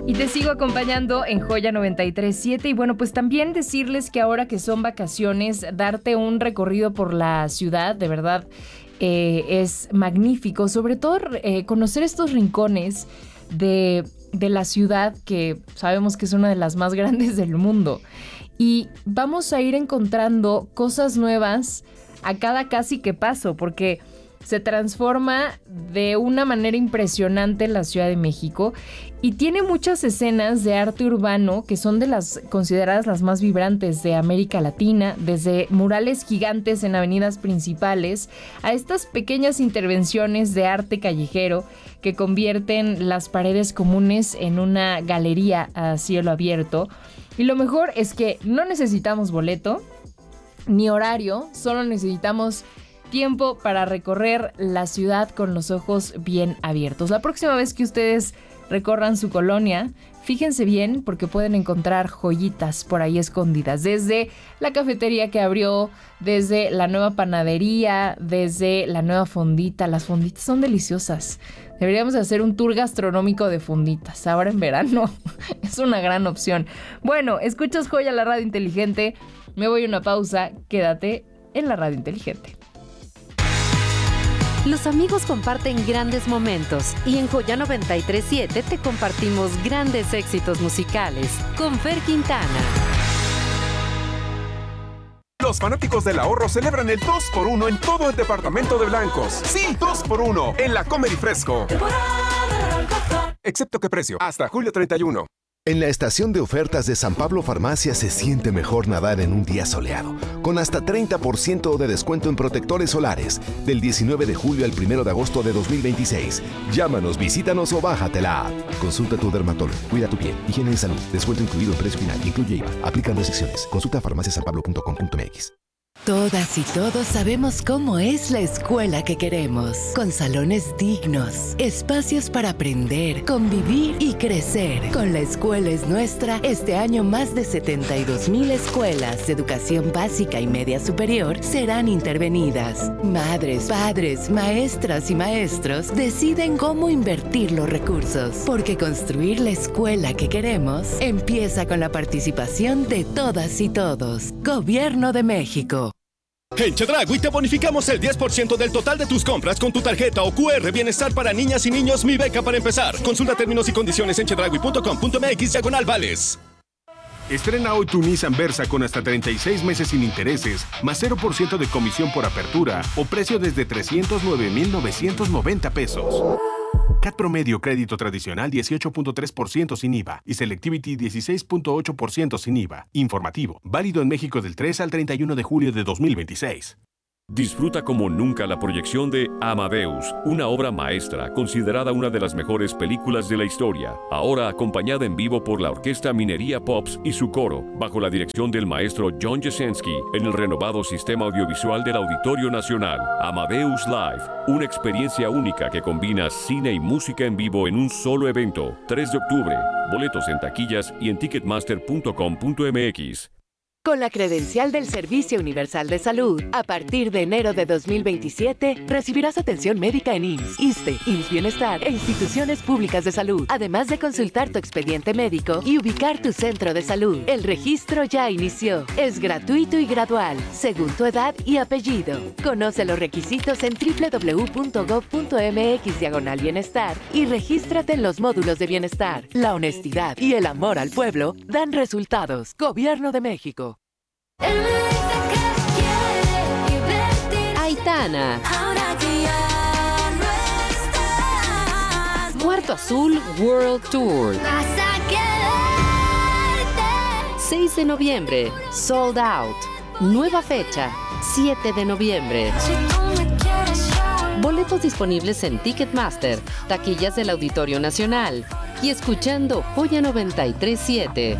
Y te sigo acompañando en Joya 93.7. Y bueno, pues también decirles que ahora que son vacaciones, darte un recorrido por la ciudad, de verdad, es magnífico. Sobre todo conocer estos rincones de la ciudad que sabemos que es una de las más grandes del mundo. Y vamos a ir encontrando cosas nuevas a cada casi que paso, porque se transforma de una manera impresionante en la Ciudad de México y tiene muchas escenas de arte urbano que son de las consideradas las más vibrantes de América Latina, desde murales gigantes en avenidas principales a estas pequeñas intervenciones de arte callejero que convierten las paredes comunes en una galería a cielo abierto. Y lo mejor es que no necesitamos boleto ni horario, solo necesitamos tiempo para recorrer la ciudad con los ojos bien abiertos. La próxima vez que ustedes recorran su colonia, fíjense bien porque pueden encontrar joyitas por ahí escondidas. Desde la cafetería que abrió, desde la nueva panadería, desde la nueva fondita. Las fonditas son deliciosas. Deberíamos hacer un tour gastronómico de fonditas. Ahora en verano es una gran opción. Bueno, escuchas Joya, la radio inteligente. Me voy a una pausa. Quédate en la radio inteligente. Los amigos comparten grandes momentos y en Joya 93.7 te compartimos grandes éxitos musicales con Fer Quintana. Los fanáticos del ahorro celebran el 2x1 en todo el departamento de Blancos. Sí, 2x1 en la Comer y Fresco. Excepto que precio, hasta julio 31. En la estación de ofertas de San Pablo Farmacia se siente mejor nadar en un día soleado, con hasta 30% de descuento en protectores solares, del 19 de julio al 1 de agosto de 2026. Llámanos, visítanos o bájate la app. Consulta a tu dermatólogo, cuida tu piel, higiene y salud, descuento incluido en precio final, incluye IVA, aplican restricciones. Consulta farmaciasanpablo.com.mx. Todas y todos sabemos cómo es la escuela que queremos, con salones dignos, espacios para aprender, convivir y crecer. Con La Escuela es Nuestra, este año más de 72,000 escuelas de educación básica y media superior serán intervenidas. Madres, padres, maestras y maestros deciden cómo invertir los recursos, porque construir la escuela que queremos empieza con la participación de todas y todos. Gobierno de México. En Chedraui te bonificamos el 10% del total de tus compras con tu tarjeta o QR Bienestar para niñas y niños Mi Beca para empezar. Consulta términos y condiciones en chedraui.com.mx/vales. Estrena hoy tu Nissan Versa con hasta 36 meses sin intereses, más 0% de comisión por apertura o precio desde 309,990 pesos. CAT promedio crédito tradicional 18.3% sin IVA y Selectivity 16.8% sin IVA. Informativo, válido en México del 3 al 31 de julio de 2026. Disfruta como nunca la proyección de Amadeus, una obra maestra considerada una de las mejores películas de la historia, ahora acompañada en vivo por la Orquesta Minería Pops y su coro, bajo la dirección del maestro John Jasenski, en el renovado sistema audiovisual del Auditorio Nacional. Amadeus Live, una experiencia única que combina cine y música en vivo en un solo evento. 3 de octubre, boletos en taquillas y en ticketmaster.com.mx. Con la credencial del Servicio Universal de Salud, a partir de enero de 2027, recibirás atención médica en IMSS, ISSSTE, IMSS Bienestar e instituciones públicas de salud, además de consultar tu expediente médico y ubicar tu centro de salud. El registro ya inició. Es gratuito y gradual, según tu edad y apellido. Conoce los requisitos en www.gov.mx/bienestar y regístrate en los módulos de bienestar. La honestidad y el amor al pueblo dan resultados. Gobierno de México. Aitana. Cuarto Azul World Tour. 6 de noviembre, Sold Out. Nueva fecha, 7 de noviembre. Boletos disponibles en Ticketmaster, taquillas del Auditorio Nacional y escuchando Joya 93.7.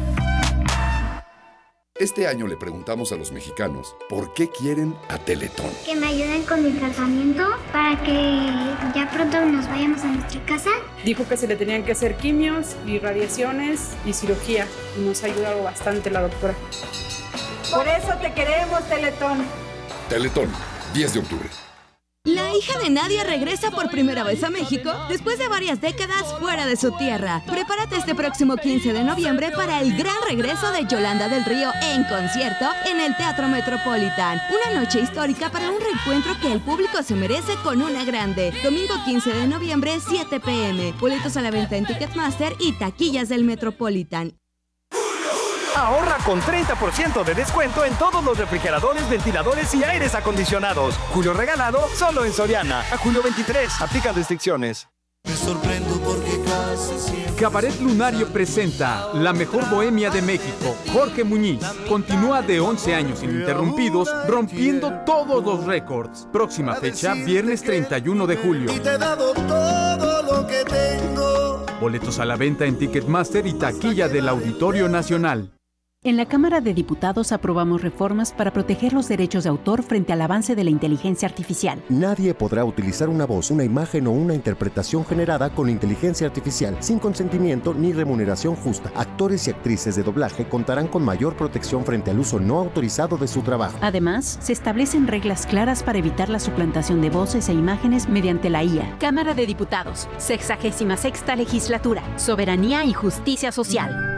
Este año le preguntamos a los mexicanos por qué quieren a Teletón. Que me ayuden con mi tratamiento para que ya pronto nos vayamos a nuestra casa. Dijo que se le tenían que hacer quimios y radiaciones y cirugía y nos ha ayudado bastante la doctora. Por eso te queremos, Teletón. Teletón, 10 de octubre. La La hija de Nadia regresa por primera vez a México después de varias décadas fuera de su tierra. Prepárate este próximo 15 de noviembre para el gran regreso de Yolanda del Río en concierto en el Teatro Metropolitan. Una noche histórica para un reencuentro que el público se merece con una grande. Domingo 15 de noviembre, 7 p.m. Boletos a la venta en Ticketmaster y taquillas del Metropolitan. Ahorra con 30% de descuento en todos los refrigeradores, ventiladores y aires acondicionados. Julio regalado solo en Soriana. A julio 23. Aplican restricciones. Me sorprendo porque casi siempre... Cabaret Lunario presenta La Mejor Bohemia de México. Jorge Muñiz continúa de 11 años ininterrumpidos, rompiendo todos los récords. Próxima fecha, viernes 31 de julio. Y te he dado todo lo que tengo. Boletos a la venta en Ticketmaster y taquilla del Auditorio Nacional. En la Cámara de Diputados aprobamos reformas para proteger los derechos de autor frente al avance de la inteligencia artificial. Nadie podrá utilizar una voz, una imagen o una interpretación generada con inteligencia artificial sin consentimiento ni remuneración justa. Actores y actrices de doblaje contarán con mayor protección frente al uso no autorizado de su trabajo. Además, se establecen reglas claras para evitar la suplantación de voces e imágenes mediante la IA. Cámara de Diputados, 66ª Legislatura, Soberanía y Justicia Social.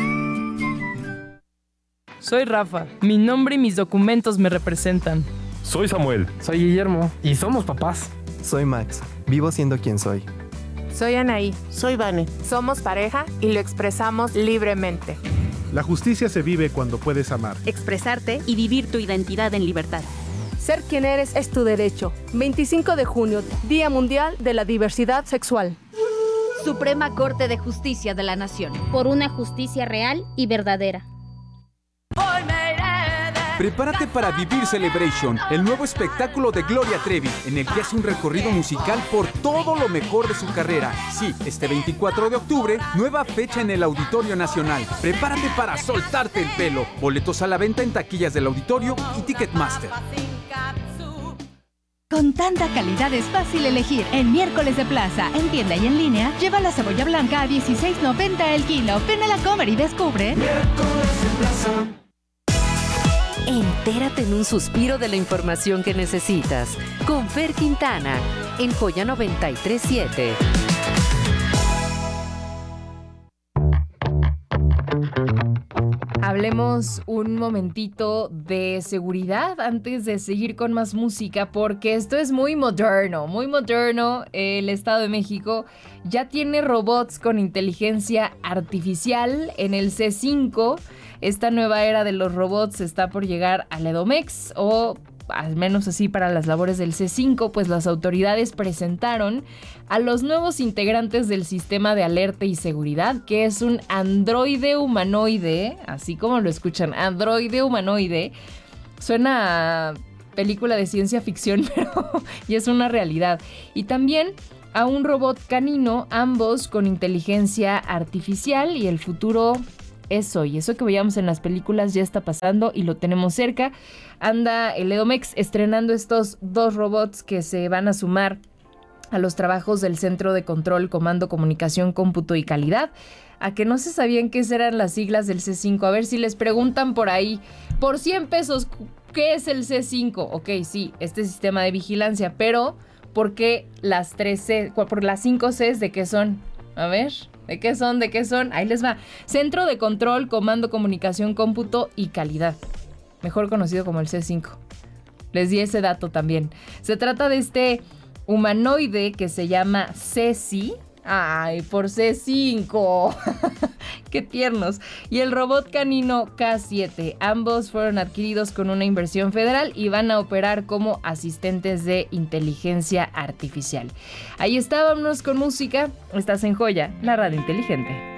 Soy Rafa. Mi nombre y mis documentos me representan. Soy Samuel. Soy Guillermo. Y somos papás. Soy Max. Vivo siendo quien soy. Soy Anaí. Soy Vane. Somos pareja y lo expresamos libremente. La justicia se vive cuando puedes amar. Expresarte y vivir tu identidad en libertad. Ser quien eres es tu derecho. 25 de junio, Día Mundial de la Diversidad Sexual. Suprema Corte de Justicia de la Nación. Por una justicia real y verdadera. Prepárate para Vivir Celebration, el nuevo espectáculo de Gloria Trevi, en el que hace un recorrido musical por todo lo mejor de su carrera. Sí, este 24 de octubre, nueva fecha en el Auditorio Nacional. Prepárate para soltarte el pelo. Boletos a la venta en taquillas del Auditorio y Ticketmaster. Con tanta calidad es fácil elegir. En Miércoles de Plaza, en tienda y en línea, lleva la cebolla blanca a $16.90 el kilo. Ven a la Comer y descubre. Miércoles de Plaza. Entérate en un suspiro de la información que necesitas. Con Fer Quintana, en Joya 93.7. Hablemos un momentito de seguridad antes de seguir con más música, porque esto es muy moderno, muy moderno. El Estado de México ya tiene robots con inteligencia artificial en el C5. Esta nueva era de los robots está por llegar al Edomex, o al menos así para las labores del C5, pues las autoridades presentaron a los nuevos integrantes del sistema de alerta y seguridad, que es un androide humanoide, así como lo escuchan, androide humanoide. Suena a película de ciencia ficción, pero ya es una realidad. Y también a un robot canino, ambos con inteligencia artificial, y el futuro es hoy. Eso que veíamos en las películas ya está pasando y lo tenemos cerca. Anda el Edomex estrenando estos dos robots que se van a sumar a los trabajos del Centro de Control, Comando, Comunicación, Cómputo y Calidad. A que no se sabían qué eran las siglas del C5. A ver si les preguntan por ahí, por 100 pesos, ¿qué es el C5? Ok, sí, este sistema de vigilancia, pero ¿por qué las 3 C? Por las 5 Cs, ¿de qué son? A ver, ¿de qué son? ¿De qué son? Ahí les va. Centro de Control, Comando, Comunicación, Cómputo y Calidad. Mejor conocido como el C5. Les di ese dato también. Se trata de este humanoide que se llama Ceci. ¡Ay, por C5! ¡Qué tiernos! Y el robot canino K7. Ambos fueron adquiridos con una inversión federal y van a operar como asistentes de inteligencia artificial. Ahí está, vámonos con música. Estás en Joya, la radio inteligente.